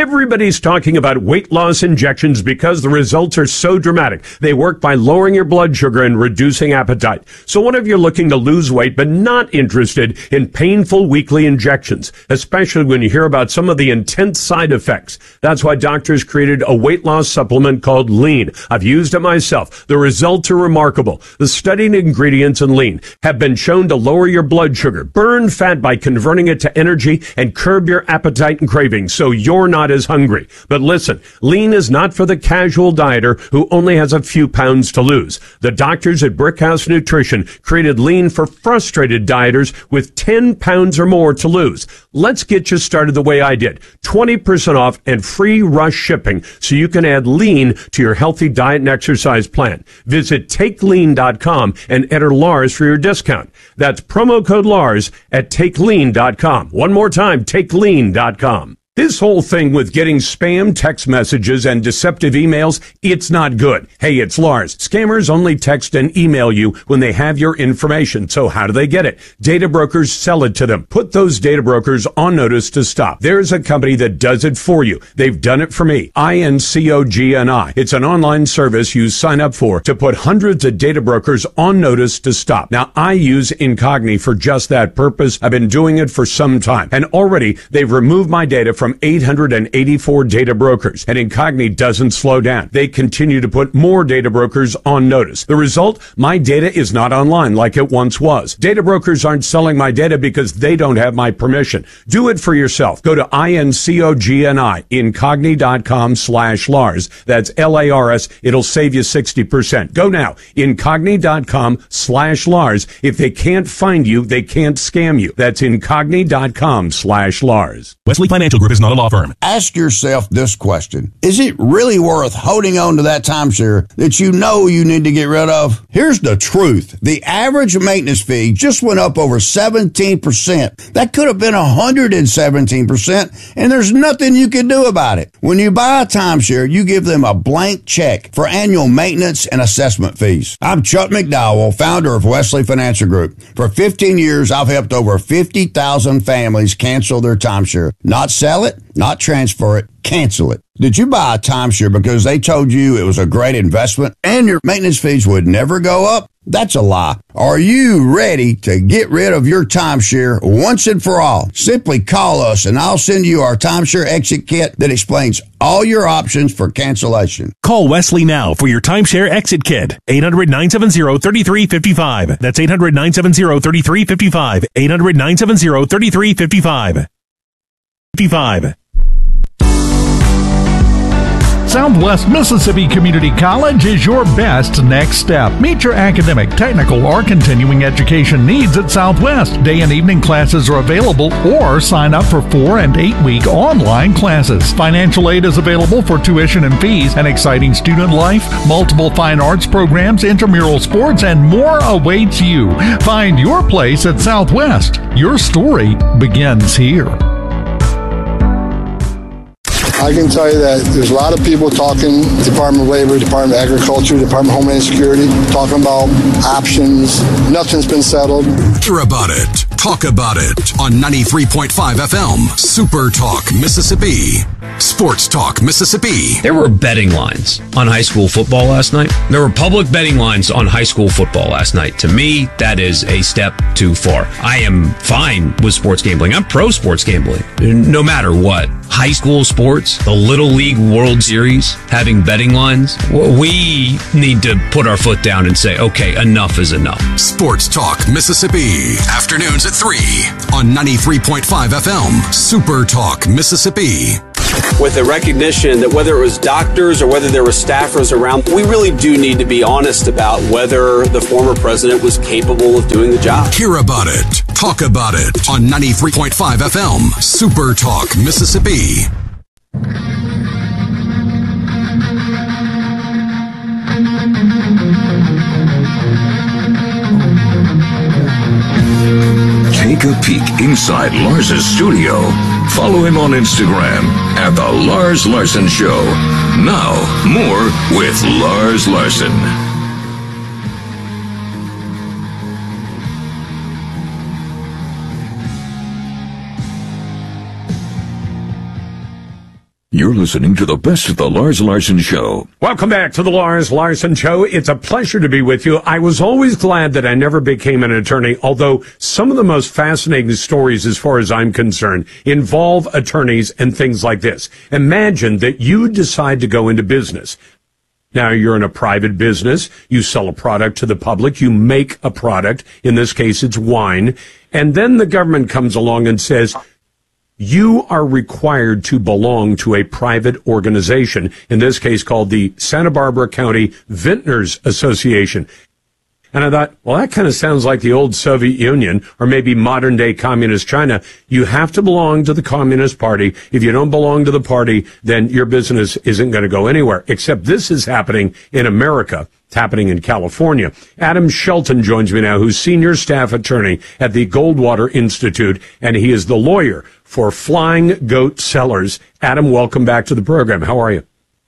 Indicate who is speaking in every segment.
Speaker 1: Everybody's talking about weight loss injections because the results are so dramatic. They work by lowering your blood sugar and reducing appetite. So what if you're looking to lose weight but not interested in painful weekly injections, especially when you hear about some of the intense side effects? That's why doctors created a weight loss supplement called Lean. I've used it myself. The results are remarkable. The studied ingredients in Lean have been shown to lower your blood sugar, burn fat by converting it to energy, and curb your appetite and cravings so you're not as hungry. But listen, Lean is not for the casual dieter who only has a few pounds to lose. The doctors at Brickhouse Nutrition created Lean for frustrated dieters with 10 pounds or more to lose. Let's get you started the way I did. 20% off and free rush shipping so you can add Lean to your healthy diet and exercise plan. Visit TakeLean.com and enter Lars for your discount. That's promo code Lars at TakeLean.com. One more time, TakeLean.com. This whole thing with getting spam text messages and deceptive emails, it's not good. Hey, it's Lars. Scammers only text and email you when they have your information. So how do they get it? Data brokers sell it to them. Put those data brokers on notice to stop. There's a company that does it for you. They've done it for me. INCOGNI. It's an online service you sign up for to put hundreds of data brokers on notice to stop. Now, I use Incogni for just that purpose. I've been doing it for some time. And already, they've removed my data from 884 data brokers, and Incogni doesn't slow down. They continue to put more data brokers on notice. The result, my data is not online like it once was. Data brokers aren't selling my data because they don't have my permission. Do it for yourself. Go to INCOGNI, incogni.com/Lars. That's LARS. It'll save you 60%. Go now, incogni.com/Lars. If they can't find you, they can't scam you. That's incogni.com/Lars.
Speaker 2: Wesley Financial Group is not a law firm.
Speaker 3: Ask yourself this question. Is it really worth holding on to that timeshare that you know you need to get rid of? Here's the truth. The average maintenance fee just went up over 17%. That could have been 117%, and there's nothing you can do about it. When you buy a timeshare, you give them a blank check for annual maintenance and assessment fees. I'm Chuck McDowell, founder of Wesley Financial Group. For 15 years, I've helped over 50,000 families cancel their timeshare. Not sell it, not transfer it, cancel it. Did you buy a timeshare because they told you it was a great investment and your maintenance fees would never go up? That's a lie. Are you ready to get rid of your timeshare once and for all? Simply call us and I'll send you our timeshare exit kit that explains all your options for cancellation.
Speaker 2: Call Wesley now for your timeshare exit kit. 800-970-3355. That's 800-970-3355. 800-970-3355.
Speaker 4: Southwest Mississippi Community College is your best next step. Meet your academic, technical, or continuing education needs at Southwest. Day and evening classes are available, or sign up for 4- and 8-week online classes. Financial aid is available for tuition and fees, an exciting student life, multiple fine arts programs, intramural sports, and more awaits you. Find your place at Southwest. Your story begins here.
Speaker 5: I can tell you that there's a lot of people talking, Department of Labor, Department of Agriculture, Department of Homeland Security, talking about options. Nothing's been settled.
Speaker 6: Hear about it. Talk about it on 93.5 FM, Super Talk, Mississippi. Sports Talk, Mississippi.
Speaker 7: There were betting lines on high school football last night. There were public betting lines on high school football last night. To me, that is a step too far. I am fine with sports gambling. I'm pro sports gambling, no matter what. High school sports, the Little League World Series, having betting lines, we need to put our foot down and say, okay, enough is enough.
Speaker 6: Sports Talk, Mississippi. Afternoons at 3 on 93.5 FM, Super Talk, Mississippi.
Speaker 8: With the recognition that whether it was doctors or whether there were staffers around, we really do need to be honest about whether the former president was capable of doing the job.
Speaker 6: Hear about it. Talk about it on 93.5 FM, Super Talk, Mississippi.
Speaker 9: Take a peek inside Lars's studio. Follow him on Instagram at The Lars Larson Show. Now, more with Lars Larson. You're listening to the best of the Lars Larson Show.
Speaker 1: Welcome back to the Lars Larson Show. It's a pleasure to be with you. I was always glad that I never became an attorney, although some of the most fascinating stories, as far as I'm concerned, involve attorneys and things like this. Imagine that you decide to go into business. Now, you're in a private business. You sell a product to the public. You make a product. In this case, it's wine. And then the government comes along and says, you are required to belong to a private organization, in this case called the Santa Barbara County Vintners Association. And I thought, well, that kind of sounds like the old Soviet Union or maybe modern day communist China. You have to belong to the Communist Party. If you don't belong to the party, then your business isn't going to go anywhere. Except this is happening in America. It's happening in California. Adam Shelton joins me now, who's senior staff attorney at the Goldwater Institute, and he is the lawyer for Flying Goat Cellars. Adam, welcome back to the program. How are you?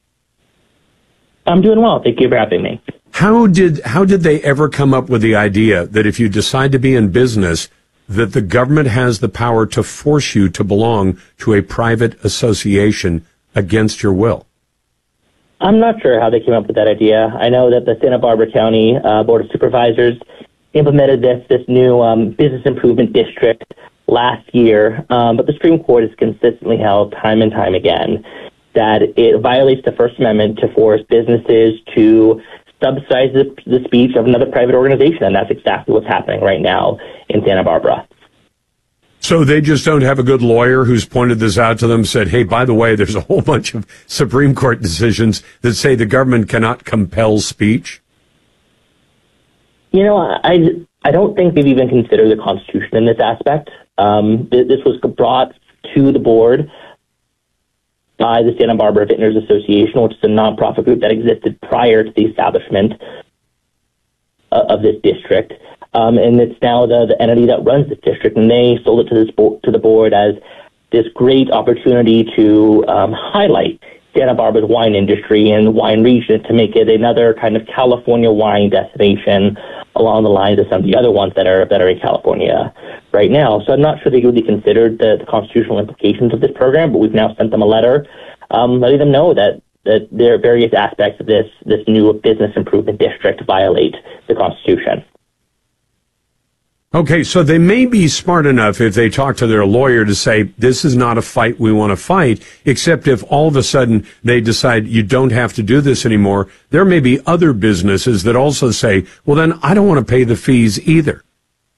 Speaker 10: I'm doing well. Thank you for having me.
Speaker 1: How did they ever come up with the idea that if you decide to be in business, that the government has the power to force you to belong to a private association against your will?
Speaker 10: I'm not sure how they came up with that idea. I know that the Santa Barbara County Board of Supervisors implemented this new business improvement district last year, but the Supreme Court has consistently held time and time again that it violates the First Amendment to force businesses to subsidize the speech of another private organization, and that's exactly what's happening right now in Santa Barbara.
Speaker 1: So they just don't have a good lawyer who's pointed this out to them, said, hey, by the way, there's a whole bunch of Supreme Court decisions that say the government cannot compel speech?
Speaker 10: You know, I don't think they've even considered the Constitution in this aspect. This was brought to the board by the Santa Barbara Vintners Association, which is a nonprofit group that existed prior to the establishment of this district. And it's now the entity that runs this district, and they sold it to the board as this great opportunity to highlight Santa Barbara's wine industry and wine region to make it another kind of California wine destination along the lines of some of the other ones that are in California right now. So I'm not sure they really considered the constitutional implications of this program, but we've now sent them a letter letting them know that there are various aspects of this new business improvement district violate the Constitution.
Speaker 1: Okay, so they may be smart enough if they talk to their lawyer to say, this is not a fight we want to fight, except if all of a sudden they decide you don't have to do this anymore, there may be other businesses that also say, well, then I don't want to pay the fees either.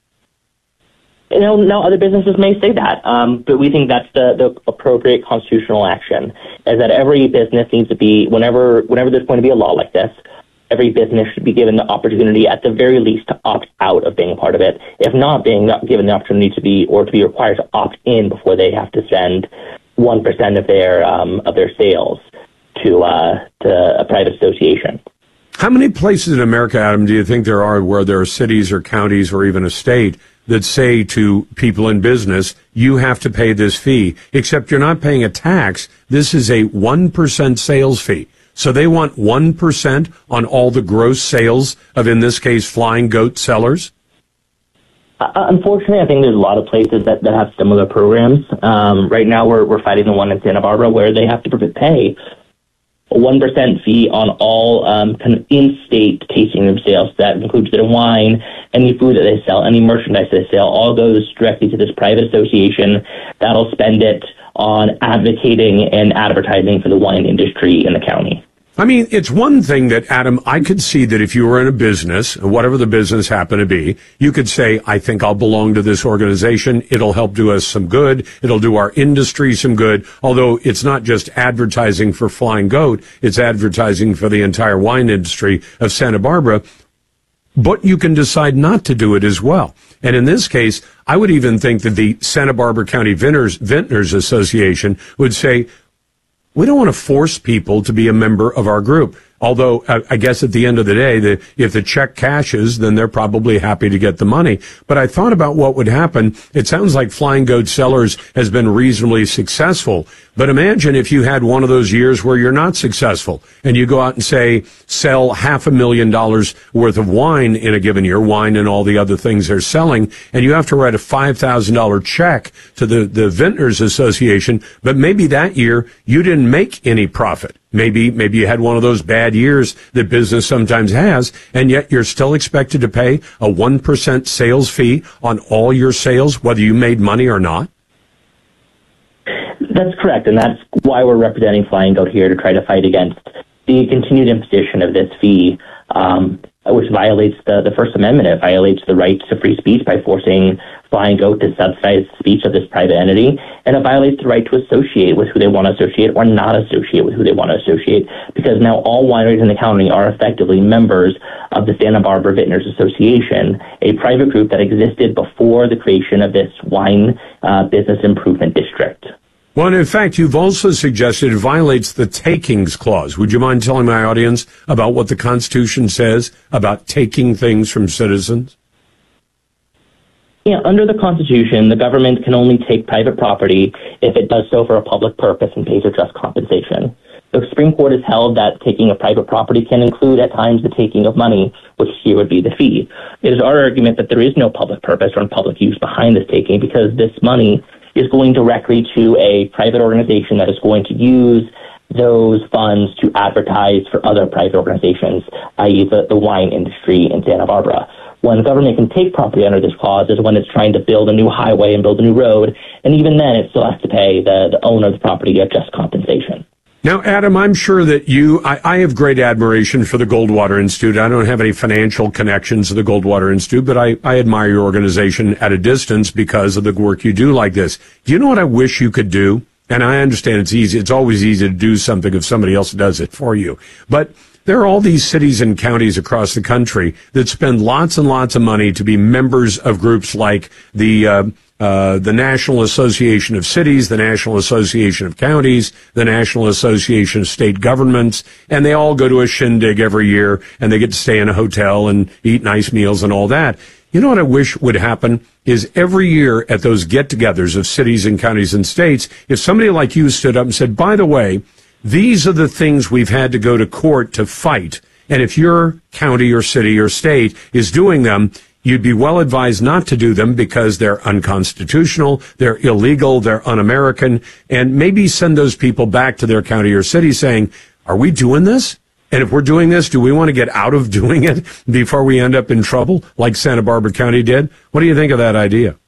Speaker 10: You know, no, other businesses may say that, but we think that's the appropriate constitutional action, is that every business needs to be, whenever there's going to be a law like this, every business should be given the opportunity, at the very least, to opt out of being a part of it. If not given the opportunity to be required to opt in before they have to spend 1% of their sales to a private association.
Speaker 1: How many places in America, Adam, do you think there are where there are cities or counties or even a state that say to people in business, you have to pay this fee, except you're not paying a tax. This is a 1% sales fee. So they want 1% on all the gross sales of, in this case, Flying Goat Cellars?
Speaker 10: Unfortunately, I think there's a lot of places that have similar programs. Right now, we're fighting the one in Santa Barbara where they have to pay a 1% fee on all kind of in-state tasting room sales. That includes their wine, any food that they sell, any merchandise they sell, all goes directly to this private association that'll spend it on advocating and advertising for the wine industry in the county.
Speaker 1: I mean, it's one thing that, Adam, I could see that if you were in a business, whatever the business happened to be, you could say, I think I'll belong to this organization. It'll help do us some good. It'll do our industry some good. Although it's not just advertising for Flying Goat, it's advertising for the entire wine industry of Santa Barbara. But you can decide not to do it as well. And in this case, I would even think that the Santa Barbara County Vintners Association would say, we don't want to force people to be a member of our group. Although I guess at the end of the day, if the check cashes, then they're probably happy to get the money. But I thought about what would happen. It sounds like Flying Goat Cellars has been reasonably successful. But imagine if you had one of those years where you're not successful and you go out and say, sell $500,000 worth of wine in a given year, wine and all the other things they're selling, and you have to write a $5,000 check to the Vintners Association, but maybe that year you didn't make any profit. Maybe you had one of those bad years that business sometimes has, and yet you're still expected to pay a 1% sales fee on all your sales, whether you made money or not?
Speaker 10: That's correct, and that's why we're representing Flying Goat here to try to fight against the continued imposition of this fee, which violates the First Amendment. It violates the right to free speech by forcing Flying Goat to subsidize the speech of this private entity, and it violates the right to associate with who they want to associate or not associate with who they want to associate, because now all wineries in the county are effectively members of the Santa Barbara Vintners Association, a private group that existed before the creation of this wine business improvement district.
Speaker 1: Well, and in fact, you've also suggested it violates the takings clause. Would you mind telling my audience about what the Constitution says about taking things from citizens?
Speaker 10: Yeah, under the Constitution, the government can only take private property if it does so for a public purpose and pays a just compensation. The Supreme Court has held that taking of private property can include at times the taking of money, which here would be the fee. It is our argument that there is no public purpose or public use behind this taking because this money is going directly to a private organization that is going to use those funds to advertise for other private organizations, i.e. the wine industry in Santa Barbara. When the government can take property under this clause is when it's trying to build a new highway and build a new road, and even then it still has to pay the owner of the property a just compensation.
Speaker 1: Now, Adam, I'm sure that I have great admiration for the Goldwater Institute. I don't have any financial connections to the Goldwater Institute, but I admire your organization at a distance because of the work you do like this. Do you know what I wish you could do? And I understand it's easy. It's always easy to do something if somebody else does it for you. But there are all these cities and counties across the country that spend lots and lots of money to be members of groups like the National Association of Cities, the National Association of Counties, the National Association of State Governments, and they all go to a shindig every year, and they get to stay in a hotel and eat nice meals and all that. You know what I wish would happen is every year at those get-togethers of cities and counties and states, if somebody like you stood up and said, by the way, these are the things we've had to go to court to fight, and if your county or city or state is doing them, you'd be well advised not to do them because they're unconstitutional, they're illegal, they're un-American, and maybe send those people back to their county or city saying, are we doing this? And if we're doing this, do we want to get out of doing it before we end up in trouble like Santa Barbara County did? What do you think of that idea?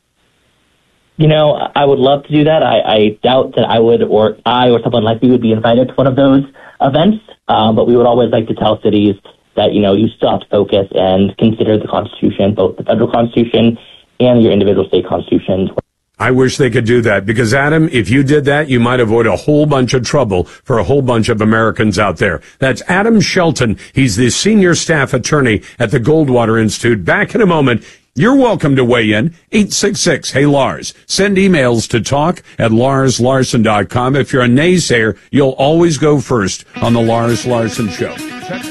Speaker 10: You know, I would love to do that. I doubt that I would, or someone like me would be invited to one of those events, but we would always like to tell cities that, you know, you still have to focus and consider the Constitution, both the federal Constitution and your individual state constitutions.
Speaker 1: I wish they could do that because, Adam, if you did that, you might avoid a whole bunch of trouble for a whole bunch of Americans out there. That's Adam Shelton. He's the senior staff attorney at the Goldwater Institute. Back in a moment. You're welcome to weigh in. 866-HEY-LARS. Send emails to talk@LarsLarson.com. If you're a naysayer, you'll always go first on the Lars Larson Show.